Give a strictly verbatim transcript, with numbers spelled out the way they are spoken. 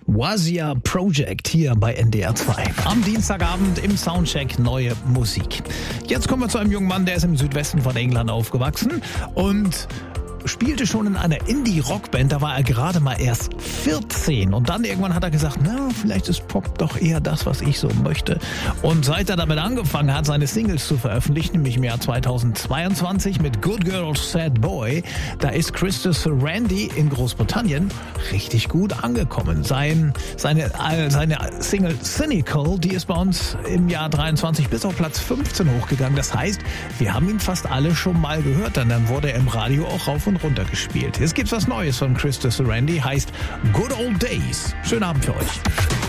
Wazia Project hier bei N D R zwei. Am Dienstagabend im Soundcheck neue Musik. Jetzt kommen wir zu einem jungen Mann, der ist im Südwesten von England aufgewachsen und spielte schon in einer Indie-Rockband, da war er gerade mal erst vierzehn und dann irgendwann hat er gesagt, na, vielleicht ist Pop doch eher das, was ich so möchte. Und seit er damit angefangen hat, seine Singles zu veröffentlichen, nämlich im Jahr zweitausendzweiundzwanzig mit Good Girl, Sad Boy, da ist Christopher Randy in Großbritannien richtig gut angekommen. Sein, seine, seine Single Cynical, die ist bei uns im Jahr dreiundzwanzig bis auf Platz fünfzehn hochgegangen. Das heißt, wir haben ihn fast alle schon mal gehört, denn dann wurde er im Radio auch rauf und runter gespielt. Jetzt gibt's was Neues von Christopher Randy, heißt Good Old Days. Schönen Abend für euch.